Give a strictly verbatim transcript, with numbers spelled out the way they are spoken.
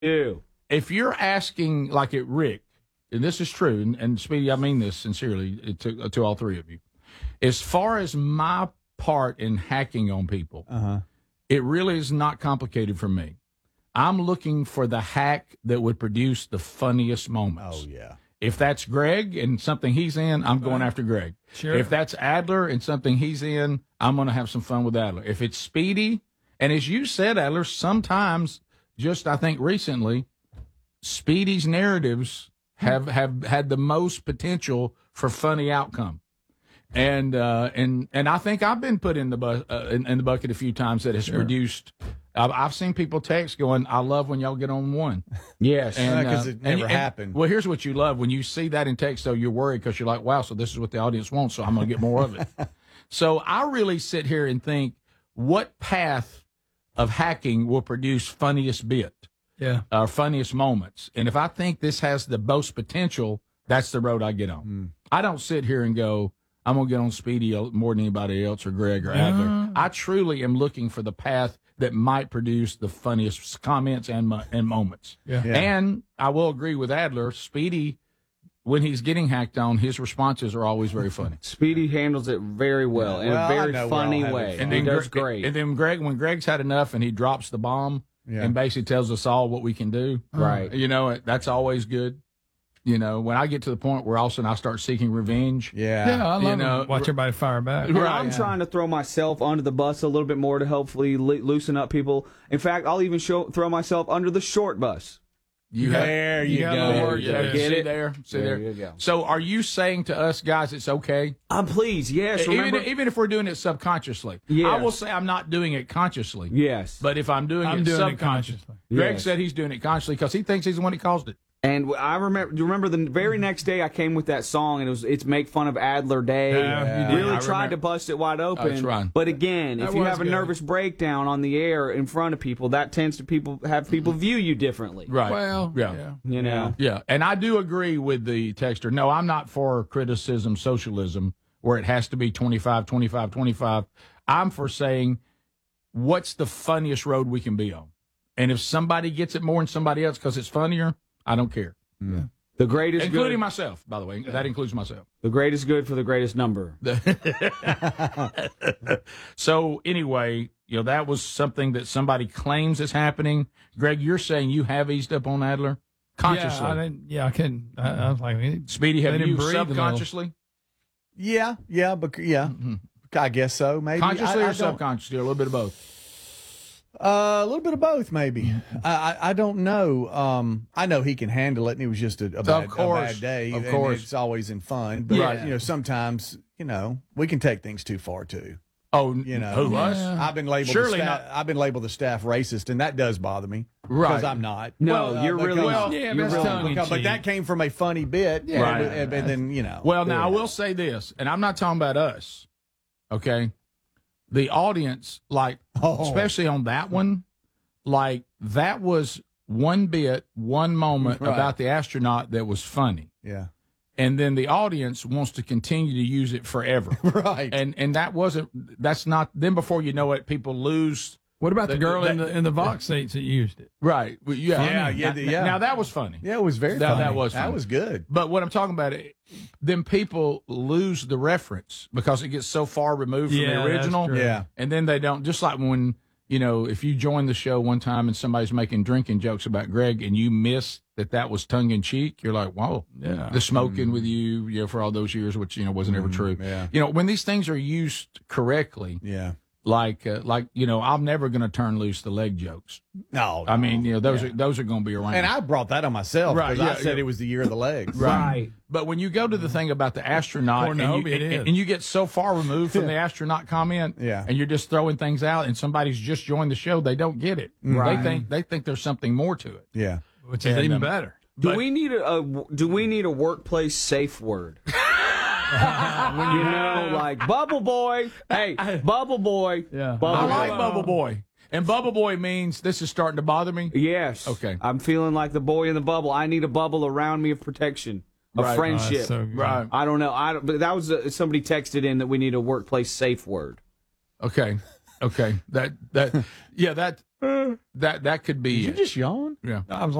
do. If you're asking, like at Rick, and this is true, and, and Speedy, I mean this sincerely to, to all three of you. As far as my part in hacking on people, Uh-huh. it really is not complicated for me. I'm looking for the hack that would produce the funniest moments. Oh, yeah. If that's Greg and something he's in, I'm going after Greg. Sure. If that's Adler and something he's in, I'm going to have some fun with Adler. If it's Speedy, and as you said, Adler, sometimes, just I think recently, Speedy's narratives have, have had the most potential for funny outcome. And uh, and and I think I've been put in the bu- uh, in, in the bucket a few times that has Sure. produced. I've, I've seen people text going, "I love when y'all get on one." Yes. And Because uh, it never and- and- happened. Well, here's what you love when you see that in text. Though you're worried because you're like, "Wow, so this is what the audience wants." So I'm going to get more of it. So I really sit here and think, what path of hacking will produce funniest bit, Yeah. uh, funniest moments? And if I think this has the most potential, that's the road I get on. Mm. I don't sit here and go, I'm going to get on Speedy more than anybody else or Greg or Adler. No. I truly am looking for the path that might produce the funniest comments and mo- and moments. Yeah. Yeah. And I will agree with Adler. Speedy, when he's getting hacked on, his responses are always very funny. Speedy handles it very well in Well, a I very know we're funny all having way. fun. And he does Greg- great. And then Greg, when Greg's had enough and he drops the bomb Yeah. and basically tells us all what we can do, Right. You know, that's always good. You know, when I get to the point where all of a sudden I start seeking revenge. Yeah. Yeah, I love You know, to watch everybody fire back. And Right. I'm trying to throw myself under the bus a little bit more to hopefully lo- loosen up people. In fact, I'll even show, throw myself under the short bus. You have, There you got go. the word, yeah, yeah. Get see it? there, see There there. you go. So, are you saying to us guys it's okay, Um, please, yes. Remember, even even if we're doing it subconsciously? Yes. I will say I'm not doing it consciously. yes. But if I'm doing I'm it doing it subconsciously, consciously. Greg Yes. said he's doing it consciously because he thinks he's the one that caused it. And I remember, do you remember the very next day I came with that song and it was it's make fun of Adler Day. Yeah, you did. Really I tried remember. to bust it wide open. That's right. But again, That if you was have a good. nervous breakdown on the air in front of people, that tends to people have people view you differently. Right. Well, yeah. yeah. You know. Yeah, and I do agree with the texter. No, I'm not for criticism socialism where it has to be twenty-five, twenty-five, twenty-five. I'm for saying what's the funniest road we can be on. And if somebody gets it more than somebody else because it's funnier, I don't care. The greatest Including good, myself, by the way. That includes myself. the greatest good for the greatest number. So anyway, you know, that was something that somebody claims is happening. Greg, you're saying you have eased up on Adler? Consciously. Yeah, I, didn't, yeah, I couldn't. I, I was like, eh, Speedy, have Let him you breathe a little. subconsciously? Yeah, yeah, but yeah, I guess so. Maybe Consciously I, I or don't- subconsciously, or a little bit of both? Uh, a little bit of both, maybe. I, I I don't know. Um, I know he can handle it, and it was just a, a, bad, course, a bad day. of and course. it's always in fun. But Yeah. you know, sometimes you know we can take things too far too. Oh, You know, who, us? I've been labeled. Surely the not. staff, I've been labeled the staff racist, and that does bother me. Right. Because I'm not. No, Uh, you're really because- not. Yeah, You're that's really tongue in because- but cheek. that came from a funny bit. Yeah. Right. And, and then you know. Well, now I will say this, and I'm not talking about us, okay? The audience, like, Oh. especially on that one, like, that was one bit, one moment Right. about the astronaut that was funny. Yeah. And then the audience wants to continue to use it forever. Right. And and that wasn't, that's not, then before you know it, people lose. what about the, The- girl in that- the in the Vox seats that used it? Right. Well, yeah. Yeah, yeah, Now, yeah. now that was funny. yeah, it was very. That- funny. that was That funny. was good. But what I'm talking about, it, then people lose the reference because it gets so far removed from Yeah, the that's original. true. Yeah. And then they don't, just like when, you know, if you join the show one time and somebody's making drinking jokes about Greg and you miss that that was tongue in cheek, you're like, whoa, Yeah. the smoking with you, you know, for all those years, which, you know, wasn't ever true. yeah. You know, when these things are used correctly, Yeah. like, uh, like, you know, I'm never going to turn loose the leg jokes. No. I mean, you know, those Yeah. are, those are going to be around. And I brought that on myself Right, because yeah, I said yeah. it was the year of the legs. Right. But when you go to the thing about the astronaut Or and, no, you, it and, is. and you get so far removed from the astronaut comment, Yeah. and you're just throwing things out, and somebody's just joined the show, they don't get it. Right. They think they think there's something more to it. Yeah. Which is And, even um, better. Do But- we need a, a do we need a workplace safe word? you know, like Bubble Boy. Hey, Bubble Boy. Yeah. Bubble I Boy. like Bubble Boy, and Bubble Boy means this is starting to bother me. Yes. Okay. I'm feeling like the boy in the bubble. I need a bubble around me of protection, of Right. Oh, friendship. that's so good. Right. I don't know. I don't, but that was uh somebody texted in that we need a workplace safe word. Okay. Okay. That that yeah that That that could be Did you it. just yawn? Yeah. I was